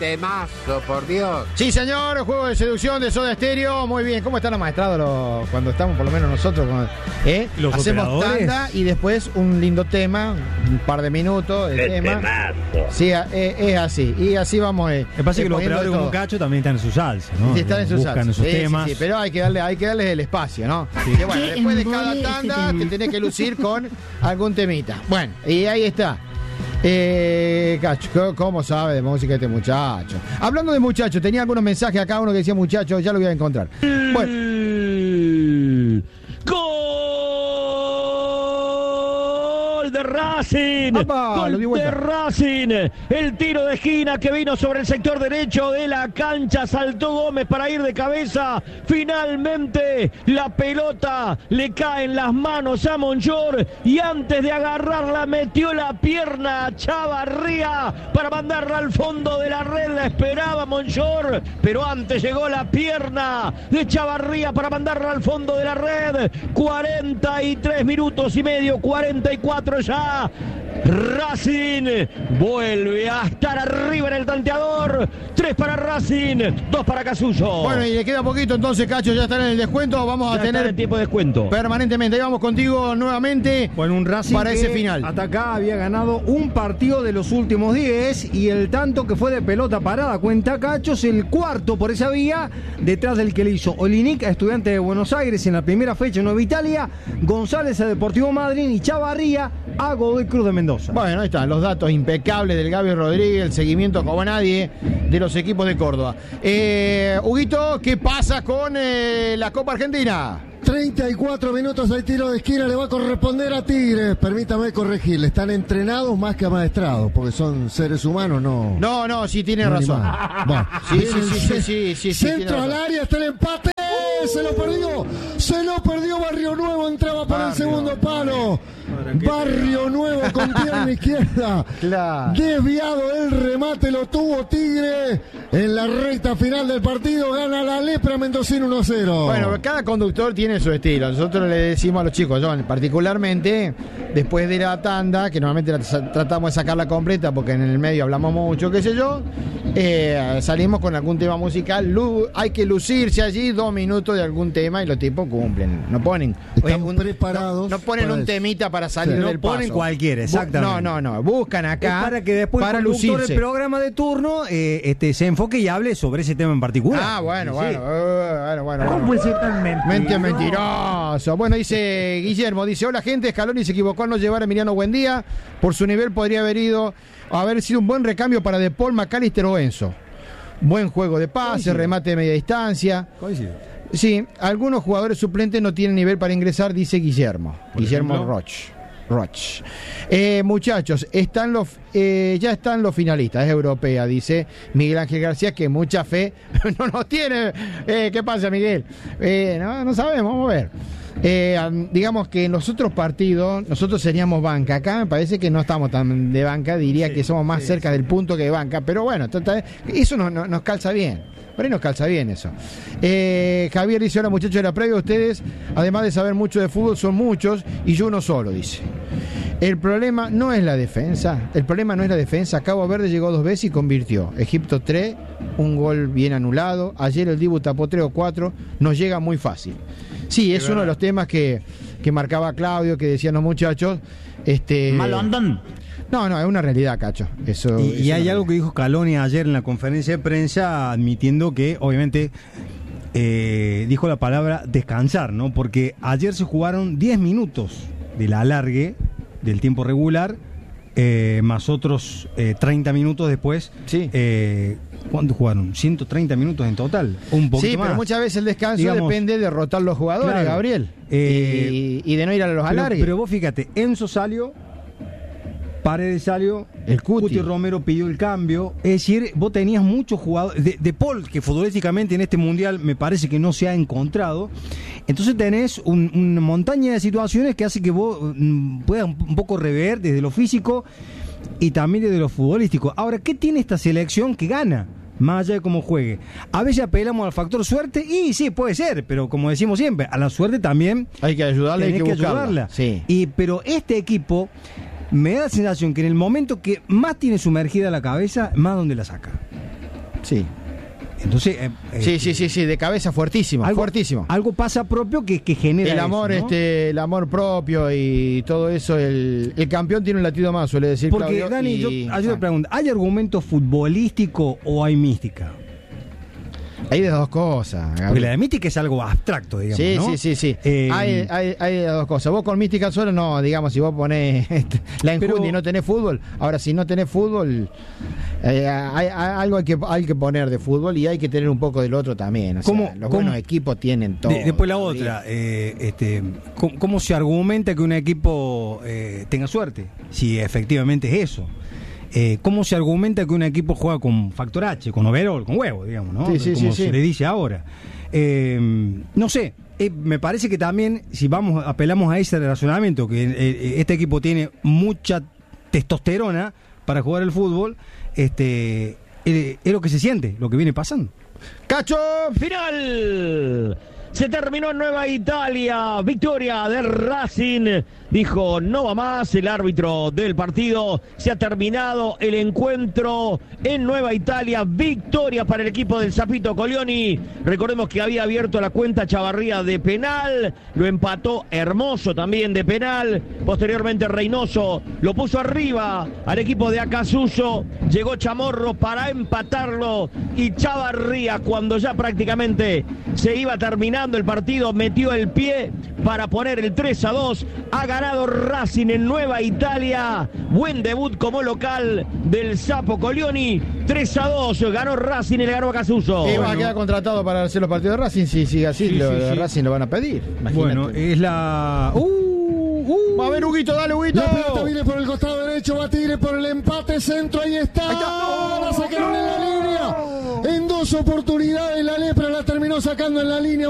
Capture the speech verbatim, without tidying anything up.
temazo, por Dios. Sí, señor, juego de seducción de Soda Stereo. Muy bien, ¿cómo están amaestrados los, cuando estamos, por lo menos nosotros? Con, ¿eh? Los Hacemos operadores. tanda y después un lindo tema, un par de minutos de ¡Qué tema. temazo! Sí, es, es así. Y así vamos. Eh, Me pasa eh, que los poniendo operadores todo. como Cacho también están en su salsa, ¿no? Sí, están en sus Buscan salsas. sus Sí, sí, temas. sí, pero hay que darle, hay que darles el espacio, ¿no? Sí. Que bueno, después de cada tanda te tenés que lucir con algún temita. Bueno, y ahí está. Eh, Cacho, ¿cómo sabe de música este muchacho? Hablando de muchachos, tenía algunos mensajes acá, uno que decía muchacho, ya lo voy a encontrar. Bueno. ¡Gol de Racing! ¡Apa! ¡Gol Lo di vuelta. de Racing! El tiro de esquina que vino sobre el sector derecho de la cancha. Saltó Gómez para ir de cabeza. Finalmente la pelota le cae en las manos a Monchor y antes de agarrarla metió la pierna a Chavarría para mandarla al fondo de la red. La esperaba Monchor, pero antes llegó la pierna de Chavarría para mandarla al fondo de la red. cuarenta y tres minutos y medio, cuarenta y cuatro ya. Racing vuelve a estar arriba en el tanteador. Tres para Racing, dos para Casullo. Bueno, y le queda poquito, entonces, Cacho, ya están en el descuento. Vamos Ya a está en tener el tiempo de descuento. permanentemente. Ahí vamos contigo nuevamente. Bueno, un Racing para que ese final. hasta acá había ganado un partido de los últimos diez y el tanto que fue de pelota parada cuenta Cachos, el cuarto por esa vía, detrás del que le hizo Olinic a Estudiantes de Buenos Aires en la primera fecha en Nueva Italia, González a Deportivo Madryn y Chavarría a Godoy Cruz de Mendoza. Bueno, ahí están los datos impecables del Gaby Rodríguez, el seguimiento como nadie de los equipos de Córdoba. Eh, Huguito, ¿qué pasa con eh, la Copa Argentina? treinta y cuatro minutos al tiro de esquina, le va a corresponder a Tigres. Permítame corregirle, están entrenados más que amaestrados, porque son seres humanos, no. No, no, sí tiene no razón. animales. Bueno, Sí, viene sí, el sí, ce- sí, sí, sí, sí, Centro tiene al razón. área, está el empate. Se lo perdió, se lo perdió Barrio Nuevo, entraba para el Barrio segundo palo. Barrio Nuevo con pierna izquierda. Claro. Desviado el remate, lo tuvo Tigre. En la recta final del partido gana la Lepra Mendocino uno a cero. Bueno, cada conductor tiene su estilo. Nosotros le decimos a los chicos, yo particularmente, después de la tanda, que normalmente la tratamos de sacarla completa porque en el medio hablamos mucho, qué sé yo, eh, salimos con algún tema musical. Lu- hay que lucirse allí dos minutos de algún tema y los tipos cumplen. No ponen Están un- preparados No, no ponen para un eso. temita para salir Sí. del No ponen paso. cualquiera, Bu- exactamente. No, no, no. Buscan acá Es para que después para el conductor lucirse. del programa de turno eh, este, se enfoque y hable sobre ese tema en particular. Ah, bueno, Sí. bueno, eh, bueno, bueno. ¿Cómo bueno. puede ser tan mentiroso? Mente mentiroso. Bueno, dice Guillermo, dice, hola gente, Scaloni se equivocó al no llevar a Emiliano Buendía. Por su nivel podría haber ido, haber sido un buen recambio para De Paul, McAllister o Enzo. Buen juego de pase, Coincido. remate de media distancia. Coincido. Sí, algunos jugadores suplentes no tienen nivel para ingresar, dice Guillermo. Por Guillermo ejemplo. Roch. Roch. Eh, muchachos, están los, eh, ya están los finalistas, es europea, dice Miguel Ángel García, que mucha fe no nos tiene. Eh, ¿Qué pasa, Miguel? Eh, no, no sabemos, vamos a ver. Eh, um, digamos que en los otros partidos nosotros seríamos banca. Acá me parece que no estamos tan de banca, diría Sí, que somos más sí, cerca sí. del punto que de banca, pero bueno, total, eso no- no- nos calza bien. Por ahí nos calza bien eso. Eh, Javier dice, hola muchachos de la previa, ustedes, además de saber mucho de fútbol, son muchos y yo uno solo, dice. El problema no es la defensa, el problema no es la defensa. Cabo Verde llegó dos veces y convirtió. Egipto tres, un gol bien anulado. Ayer el Dibu tapó tres o cuatro, nos llega muy fácil. Sí, es Es uno de verdad. los temas que, que marcaba Claudio, que decían los muchachos. Este, Malo andan. No, no, es una realidad, Cacho. Eso, Y, eso y es hay una algo que dijo Scaloni ayer en la conferencia de prensa, admitiendo que, obviamente, eh, dijo la palabra descansar, ¿no? Porque ayer se jugaron diez minutos del alargue del tiempo regular, eh, más otros eh, treinta minutos después. Sí. Eh, ¿Cuánto jugaron? ciento treinta minutos en total. Un poquito Sí, más. pero muchas veces el descanso Digamos, depende de rotar los jugadores, claro. Gabriel. Eh, y, y de no ir a los Pero, alargues. pero vos fíjate, Enzo salió, Paredes salió, El Cuti. Romero pidió el cambio. Es decir, vos tenías muchos jugadores. De, de Paul, que futbolísticamente en este mundial me parece que no se ha encontrado. Entonces tenés un- una montaña de situaciones que hace que vos mm, puedas un, un poco rever desde lo físico y también desde lo futbolístico. Ahora, ¿qué tiene esta selección que gana? Más allá de cómo juegue. A veces apelamos al factor suerte y sí, puede ser, pero como decimos siempre, a la suerte también hay que ayudarle, hay tenés que, que buscarla. ayudarla. Sí. Y, pero este equipo me da la sensación que en el momento que más tiene sumergida la cabeza, más donde la saca. Sí. Entonces, eh, Sí, eh, sí, sí, sí, de cabeza fuertísimo, algo, fuertísimo. Algo pasa propio que, que genera El amor, eso, ¿no? este, el amor propio y todo eso, el, el campeón tiene un latido más, suele decir Porque, Claudio, Dani, y- yo, ah, yo te pregunto, ¿hay argumento futbolístico o hay mística? Hay de dos cosas, Gabriel. Porque la de mística es algo abstracto, digamos, Sí, ¿no? sí, sí, sí. Eh, hay, hay, hay de dos cosas. Vos con mística solo no, digamos, si vos ponés este, la enjundia Pero- y no tenés fútbol. Ahora, si no tenés fútbol, eh, hay, hay- algo hay que, hay que poner de fútbol y hay que tener un poco del otro también. O sea, ¿Cómo- los cómo- buenos equipos tienen todo. De- después la Gabriel. otra, eh, este, ¿cómo, cómo se argumenta que un equipo eh, tenga suerte? Si efectivamente es eso. Eh, ¿Cómo se argumenta que un equipo juega con factor H, con overall, con huevo, digamos, ¿no? Sí, sí, Como sí, se sí. le dice ahora. Eh, no sé, eh, me parece que también, si vamos, apelamos a ese razonamiento, que eh, este equipo tiene mucha testosterona para jugar el fútbol, este, eh, es lo que se siente, lo que viene pasando. ¡Cacho! Final. Se terminó en Nueva Italia. Victoria del Racing. Dijo, no va más el árbitro del partido. Se ha terminado el encuentro en Nueva Italia. Victoria para el equipo del Sapito Colioni. Recordemos que había abierto la cuenta Chavarría de penal. Lo empató Hermoso también de penal. Posteriormente Reynoso lo puso arriba al equipo de Acasuso. Llegó Chamorro para empatarlo. Y Chavarría, cuando ya prácticamente se iba terminando el partido, metió el pie para poner el tres a dos. Ha ganado Racing en Nueva Italia. Buen debut como local del Sapo Colioni. tres a dos ganó Racing y le ganó a Casuso. Y va a quedar contratado para hacer los partidos de Racing. Si sigue así, Sí, lo sí, de sí. Racing lo van a pedir. Imagínate. Bueno, es la... Uh, uh. Va a ver, Huguito, dale, Huguito. La pelota viene por el costado derecho, va Tigre por el empate, centro, ahí está. Ahí está. La sacaron en la línea. En dos oportunidades la Lepra la terminó sacando en la línea.